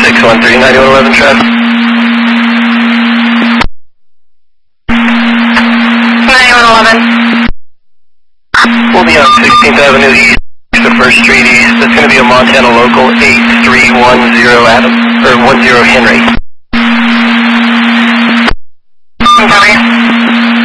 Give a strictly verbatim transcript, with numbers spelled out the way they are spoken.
six one three, ninety-one eleven traffic. ninety-one eleven. We'll be on sixteenth Avenue East, the first street east. That's going to be a Montana local eight three one zero Adam, or one zero Henry.